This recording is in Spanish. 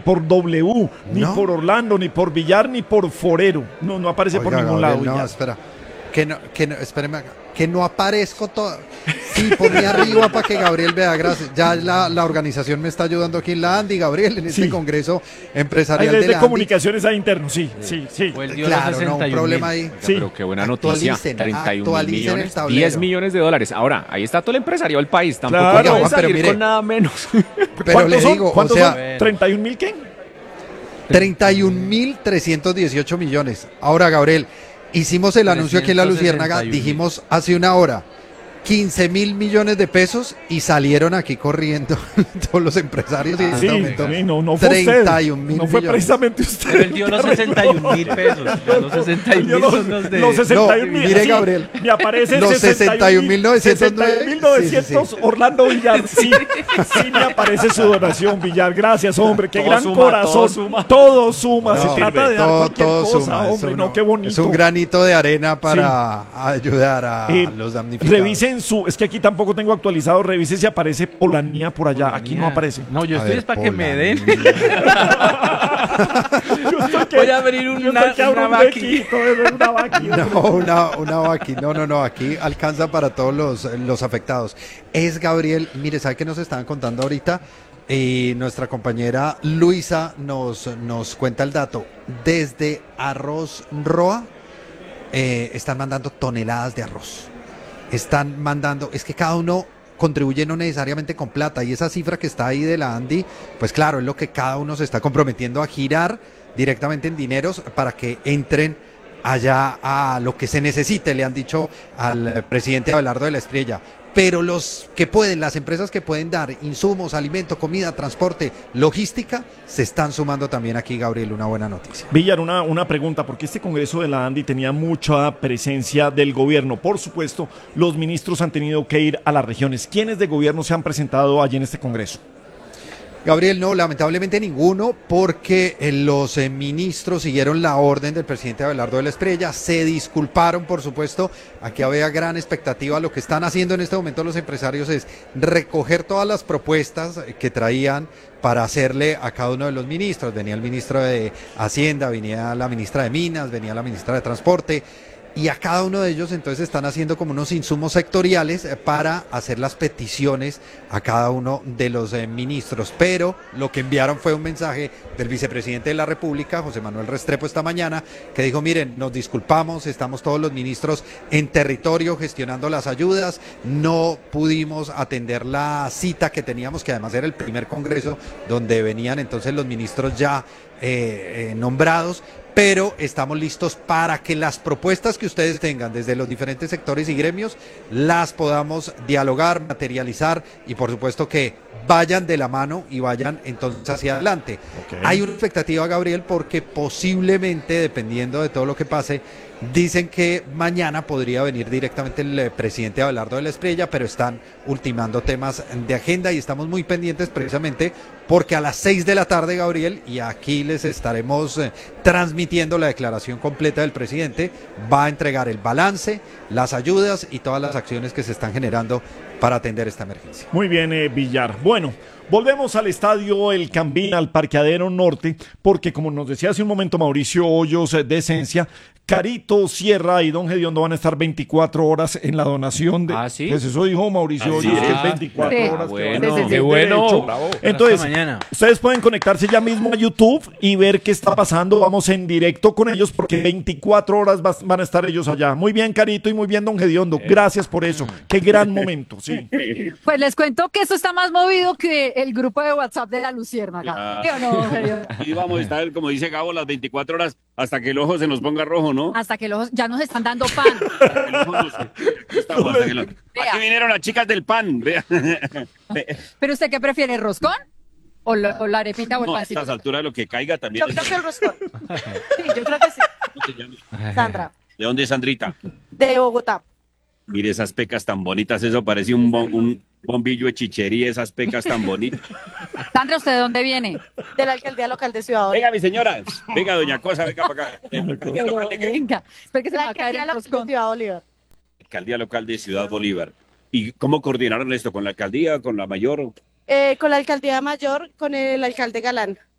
por W, ni ¿No? por Orlando, ni por Villar, ni por Forero. No aparece por Oiga, ningún Gabriel, lado. no, Villar. espera. Espéreme acá. Que no aparezco todo. Sí, ponme arriba para que Gabriel vea, gracias. Ya la organización me está ayudando aquí en la Andy, Gabriel, en este Sí. congreso Ahí empresarial de desde la Andy. comunicaciones a interno, sí. Pues dio Claro, los no, un 61 problema mil. ahí. Sí. Pero qué buena noticia, Actualicen, 31 mil actualicen el millones, tablero. 10 millones de dólares. Ahora, ahí está todo el empresario del país, tampoco Claro. pueden Oiga, pero salir mire. con nada menos. Pero ¿Cuántos le son? digo, o ¿Cuántos sea, son? ¿31.000 qué? 31.318 millones. Ahora, Gabriel, hicimos el anuncio aquí en la Luciérnaga, 361.000. dijimos hace una hora, 15.000 millones de pesos y salieron aquí corriendo todos los empresarios. Y en Sí, este momento, no fue usted. 31.000 No fue millones. precisamente usted. Pero él dio los 61.000 pesos. Los 61.000 son los de... Los 61.000. No, mire, sí, Gabriel. Me aparece Los 61.900 61.900 sí. Orlando Villar. Sí, sí me aparece su donación, Villar. Gracias, hombre. Qué Todo gran suma, corazón. todo suma. Todo suma. Se No, trata de dar cualquier todo cosa, suma, hombre. eso No, qué bonito. Es un granito de arena para ayudar a los damnificados. Revisen es que aquí tampoco tengo actualizado, revisen si aparece Polanía por allá, aquí no aparece. No, yo A estoy ver, es para que me den. Yo estoy que- Voy a abrir yo una estoy que abro un vaqui. huequito, una vaqui. No, una vaqui. No, aquí alcanza para todos los afectados. Es Gabriel, mire, ¿sabe qué nos estaban contando ahorita? Y nuestra compañera Luisa nos cuenta el dato. Desde Arroz Roa están mandando toneladas de arroz. Están mandando, es que cada uno contribuye no necesariamente con plata, y esa cifra que está ahí de la Andy, pues claro, es lo que cada uno se está comprometiendo a girar directamente en dineros para que entren allá a lo que se necesite, le han dicho al presidente Abelardo de la Espriella. Pero los que pueden, las empresas que pueden dar insumos, alimento, comida, transporte, logística, se están sumando también aquí, Gabriel, una buena noticia. Villar, una pregunta, porque este Congreso de la Andy tenía mucha presencia del gobierno. Por supuesto, los ministros han tenido que ir a las regiones. ¿Quiénes de gobierno se han presentado allí en este Congreso? Gabriel, no, lamentablemente ninguno, porque los ministros siguieron la orden del presidente Abelardo de la Espriella, se disculparon, por supuesto. Aquí había gran expectativa. Lo que están haciendo en este momento los empresarios es recoger todas las propuestas que traían para hacerle a cada uno de los ministros. Venía el ministro de Hacienda, venía la ministra de Minas, venía la ministra de Transporte. Y a cada uno de ellos entonces están haciendo como unos insumos sectoriales para hacer las peticiones a cada uno de los ministros. Pero lo que enviaron fue un mensaje del vicepresidente de la República, José Manuel Restrepo, esta mañana, que dijo: miren, nos disculpamos, estamos todos los ministros en territorio gestionando las ayudas, no pudimos atender la cita que teníamos, que además era el primer congreso donde venían entonces los ministros ya nombrados, pero estamos listos para que las propuestas que ustedes tengan desde los diferentes sectores y gremios las podamos dialogar, materializar y por supuesto que vayan de la mano y vayan entonces hacia adelante. Okay. Hay una expectativa, Gabriel, porque posiblemente, dependiendo de todo lo que pase, dicen que mañana podría venir directamente el presidente Abelardo de la Espriella, pero están ultimando temas de agenda y estamos muy pendientes precisamente porque a las 6 de la tarde, Gabriel, y aquí les estaremos transmitiendo la declaración completa del presidente, va a entregar el balance, las ayudas y todas las acciones que se están generando para atender esta emergencia. Muy bien, Villar. Bueno, volvemos al estadio El Campín, al Parqueadero Norte, porque como nos decía hace un momento Mauricio Hoyos de Esencia, Carito Sierra y Don Gediondo van a estar 24 horas en la donación de... ¿Ah, sí? Pues eso dijo Mauricio ¿Ah, Hoyos, sí? que es 24 Sí. horas. Bueno, que van a sí, qué sí. bueno. derecho. Bravo. Entonces, Hasta mañana. ustedes pueden conectarse ya mismo a YouTube y ver qué está pasando. Vamos en directo con ellos porque 24 horas van a estar ellos allá. Muy bien, Carito, y muy bien, Don Gediondo. Gracias por eso. Qué gran momento, sí. Pues les cuento que esto está más movido que el grupo de WhatsApp de la Luciérnaga. ¿Sí o no, Mario? Y vamos a estar, como dice Gabo, las 24 horas hasta que el ojo se nos ponga rojo, ¿no? Hasta que ya nos están dando pan. Hasta que el ojo aquí estamos, hasta que Vea. Aquí vinieron las chicas del pan, vea. ¿Pero usted qué prefiere, roscón? ¿O la arepita o el No, a pancito? estas alturas lo que caiga también. Yo creo que el roscón. Sí, yo creo que sí. ¿Cómo te llamas? Sandra, ¿De dónde es Sandrita? de Bogotá. Mire esas pecas tan bonitas, eso parece un bombillo de chichería, esas pecas tan bonitas. Sandra, ¿usted de dónde viene? De la alcaldía local de Ciudad Bolívar. Venga, mi señora, venga, doña Cosa, venga para acá. Venga, espera que se me La va a caer alcaldía el local de roscón. Ciudad Bolívar. Alcaldía local de Ciudad Bolívar. ¿Y cómo coordinaron esto? ¿Con la alcaldía, con la mayor? Con la alcaldía mayor, con el alcalde Galán.